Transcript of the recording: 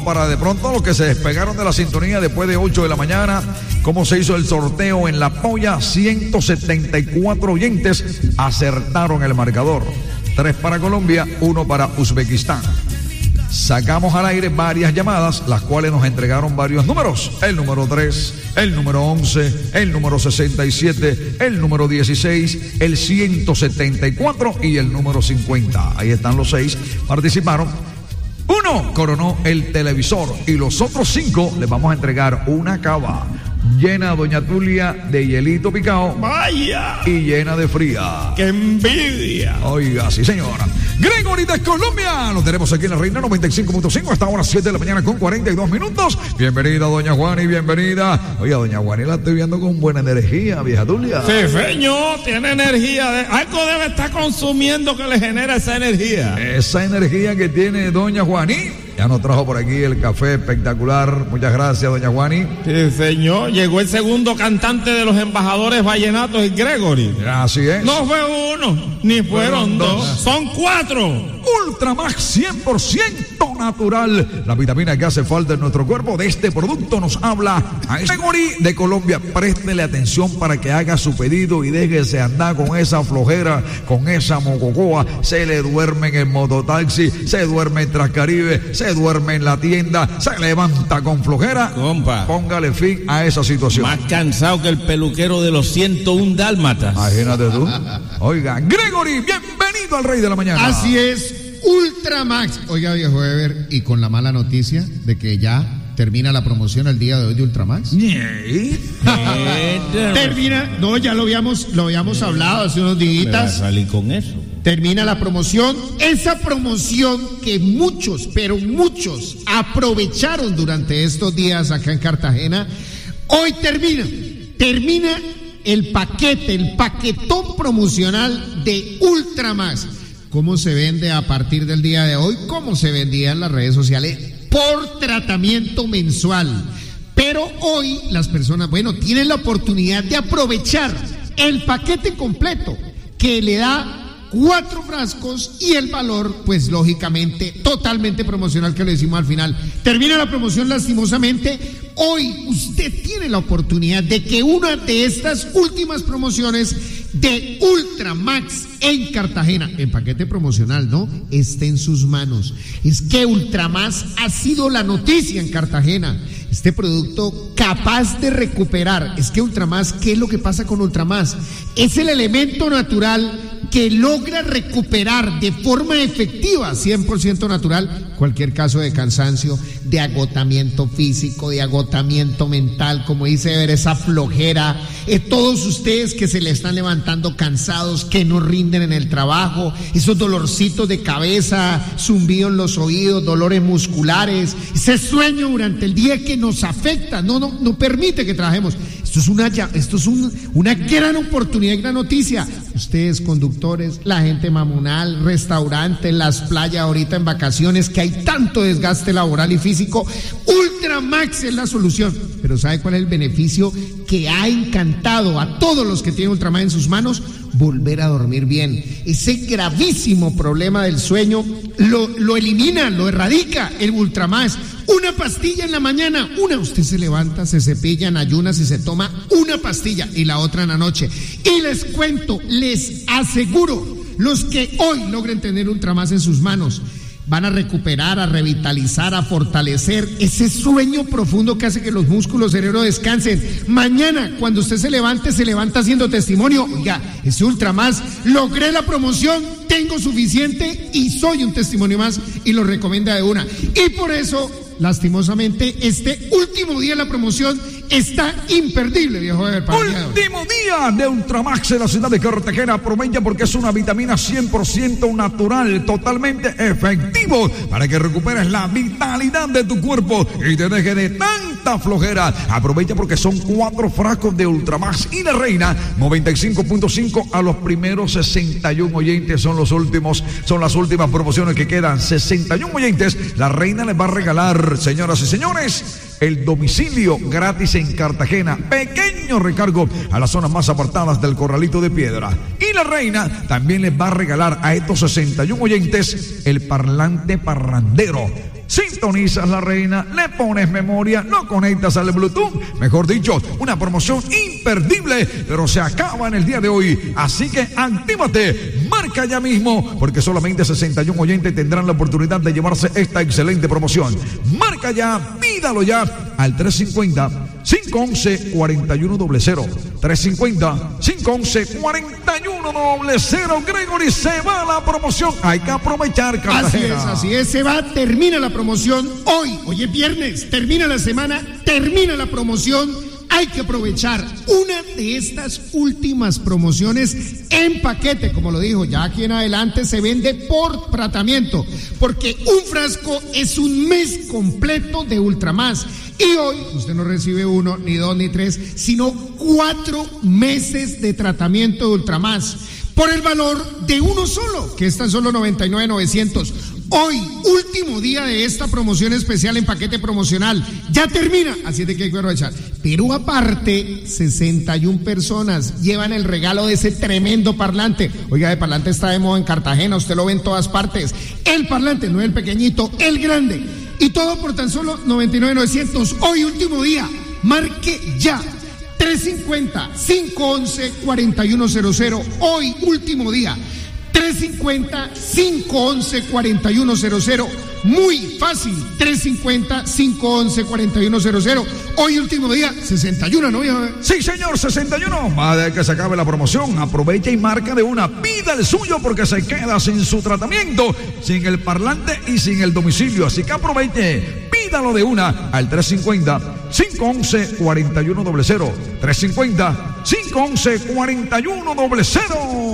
para de pronto los que se despegaron de la sintonía después de 8 de la mañana, cómo se hizo el sorteo en La Polla. 174 oyentes acertaron el marcador. 3 para Colombia, 1 para Uzbekistán. Sacamos al aire varias llamadas, las cuales nos entregaron varios números. El número 3, el número 11, el número 67, el número 16, el 174 y el número 50. Ahí están los 6. Participaron. 1 coronó el televisor y los otros 5 les vamos a entregar una cava llena, doña Tulia, de hielito picado. ¡Vaya! Y llena de fría. ¡Qué envidia! Oiga, sí, señora. Gregory de Colombia, lo tenemos aquí en La Reina 95.5 hasta ahora 7 de la mañana con 42 minutos. Bienvenida, doña Juani, bienvenida. Oiga, doña Juani la estoy viendo con buena energía, vieja Tulia. Sí, señor, tiene energía. Algo debe estar consumiendo que le genera esa energía. Esa energía que tiene doña Juani. Ya nos trajo por aquí el café espectacular. Muchas gracias, doña Juani. Sí, señor. Llegó el segundo cantante de los embajadores vallenatos, el Gregory. Así es. No fue uno, ni fueron dos. Son 4. Ultramax 100% natural. La vitamina que hace falta en nuestro cuerpo. De este producto nos habla a Gregory de Colombia. Préstele atención para que haga su pedido y déjese andar con esa flojera, con esa mococoa. Se le duerme en el mototaxi, se duerme en Transcaribe, se duerme en la tienda, se levanta con flojera. Compa, póngale fin a esa situación. Más cansado que el peluquero de los 101 dálmatas. Imagínate tú. Oiga, Gregory, bienvenido al Rey de la Mañana. Así es, Ultramax. Oiga, viejo Ever, y con la mala noticia de que ya termina la promoción el día de hoy de Ultramax. Termina, no, ya lo habíamos hablado hace unos días. Me va a salir con eso. Termina la promoción, esa promoción que muchos, pero muchos aprovecharon durante estos días acá en Cartagena. Hoy termina el paquetón promocional de Ultramax. ¿Cómo se vende a partir del día de hoy? ¿Cómo se vendía en las redes sociales? Por tratamiento mensual. Pero hoy las personas, tienen la oportunidad de aprovechar el paquete completo que le da 4 frascos y el valor, pues lógicamente, totalmente promocional que lo decimos al final. Termina la promoción lastimosamente. Hoy usted tiene la oportunidad de que una de estas últimas promociones de Ultramax en Cartagena, en paquete promocional, ¿no?, esté en sus manos. Es que Ultramax ha sido la noticia en Cartagena. Este producto capaz de recuperar. Es que Ultramax, ¿qué es lo que pasa con Ultramax? Es el elemento natural que logra recuperar de forma efectiva, 100% natural, cualquier caso de cansancio, de agotamiento físico, de agotamiento mental, como dice Ever, esa flojera, todos ustedes que se le están levantando cansados, que no rinden en el trabajo, esos dolorcitos de cabeza, zumbido en los oídos, dolores musculares, ese sueño durante el día que nos afecta, no permite que trabajemos. Esto es una gran oportunidad, gran noticia. Ustedes conductores, la gente mamonal, restaurantes, las playas ahorita en vacaciones, que hay tanto desgaste laboral y físico, Ultramax es la solución. Pero ¿sabe cuál es el beneficio que ha encantado a todos los que tienen Ultramax en sus manos? Volver a dormir bien. Ese gravísimo problema del sueño lo elimina, lo erradica el Ultramax. Una pastilla en la mañana, usted se levanta, se cepilla en ayunas y se toma una pastilla y la otra en la noche. Y les cuento, les aseguro, los que hoy logren tener Ultramax en sus manos van a recuperar, a revitalizar, a fortalecer ese sueño profundo que hace que los músculos cerebro descansen. Mañana, cuando usted se levanta haciendo testimonio. Oiga, ese Ultramax, logré la promoción, tengo suficiente y soy un testimonio más, y lo recomienda de una. Y por eso, lastimosamente, este último día de la promoción está imperdible, viejo. Último día de Ultramax en la ciudad de Cartagena. Aprovecha porque es una vitamina 100% natural, totalmente efectivo para que recuperes la vitalidad de tu cuerpo y te deje de tanta flojera. Aprovecha porque son 4 frascos de Ultramax y La Reina 95.5 a los primeros 61 oyentes. Son las últimas promociones que quedan. 61 oyentes. La Reina les va a regalar, señoras y señores, el domicilio gratis en Cartagena, pequeño recargo a las zonas más apartadas del Corralito de Piedra. Y la reina también les va a regalar a estos 61 oyentes el parlante parrandero. Sintonizas la reina, le pones memoria, lo conectas al Bluetooth, mejor dicho, una promoción imperdible, pero se acaba en el día de hoy, así que actívate, marca ya mismo, porque solamente 61 oyentes tendrán la oportunidad de llevarse esta excelente promoción. Marca ya, pídalo ya al 350-511-4100, 350-511-4100. Gregory, se va la promoción, hay que aprovechar, Cartagena. Así es, se va, termina la promoción hoy es viernes, termina la semana, termina la promoción. Hay que aprovechar una de estas últimas promociones en paquete, como lo dijo, ya aquí en adelante se vende por tratamiento, porque un frasco es un mes completo de Ultramás. Y hoy usted no recibe 1, ni 2, ni 3, sino 4 meses de tratamiento de Ultramás por el valor de uno solo, que es tan solo 99,900. Hoy, último día de esta promoción especial en paquete promocional. Ya termina, así es de que hay que aprovechar. Pero aparte, 61 personas llevan el regalo de ese tremendo parlante. Oiga, el parlante está de moda en Cartagena, usted lo ve en todas partes. El parlante, no el pequeñito, el grande. Y todo por tan solo 99,900. Hoy, último día, marque ya. 350-511-4100. Hoy, último día. 350-511-4100. Muy fácil. 350-511-4100. Hoy último día, 61, ¿no? Sí, señor, 61. Más de que se acabe la promoción, aprovecha y marca de una. Pida el suyo porque se queda sin su tratamiento, sin el parlante y sin el domicilio. Así que aproveche. Pídalo de una al 350-511-4100. 350-511-4100.